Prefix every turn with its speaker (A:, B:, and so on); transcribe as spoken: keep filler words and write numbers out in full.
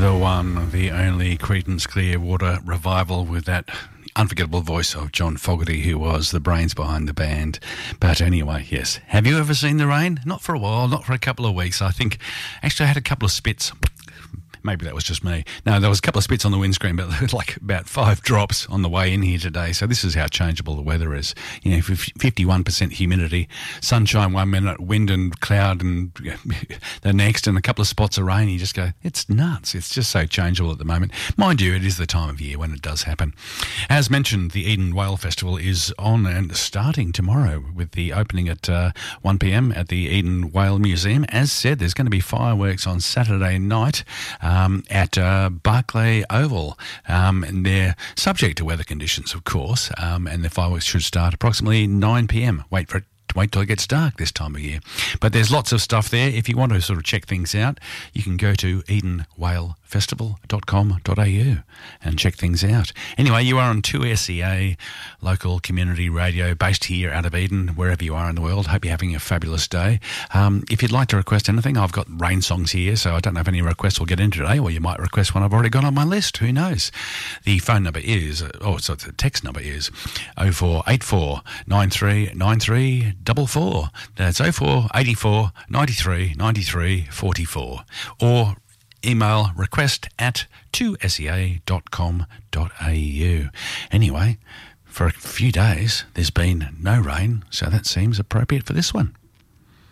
A: The one, the only Creedence Clearwater Revival with that unforgettable voice of John Fogerty, who was the brains behind the band. But anyway, yes. Have you ever seen the rain? Not for a while, not for a couple of weeks. I think, actually I had a couple of spits. Maybe that was just me. No, there was a couple of spits on the windscreen, but like about five drops on the way in here today. So this is how changeable the weather is. You know, fifty-one percent humidity, sunshine one minute, wind and cloud and the next, and a couple of spots of rain. You just go, it's nuts. It's just so changeable at the moment. Mind you, it is the time of year when it does happen. As mentioned, the Eden Whale Festival is on and starting tomorrow with the opening at uh, one p.m. at the Eden Whale Museum. As said, there's going to be fireworks on Saturday night. Uh, Um, at uh, Barclay Oval, um, and they're subject to weather conditions, of course, um, and the fireworks should start approximately nine p.m. Wait for it. Wait till it gets dark this time of year. But there's lots of stuff there. If you want to sort of check things out, you can go to eden whale festival dot com dot a u and check things out. Anyway, you are on two S E A, local community radio based here out of Eden, wherever you are in the world. Hope you're having a fabulous day. Um, if you'd like to request anything, I've got rain songs here, so I don't know if any requests will get in today, or you might request one I've already got on my list. Who knows? The phone number is, oh, so the text number is oh four eight four nine three nine three four four. That's oh four eight four ninety-three ninety-three forty-four. Or email request at two s e a dot com dot a u. Anyway, for a few days there's been no rain, so that seems appropriate for this one.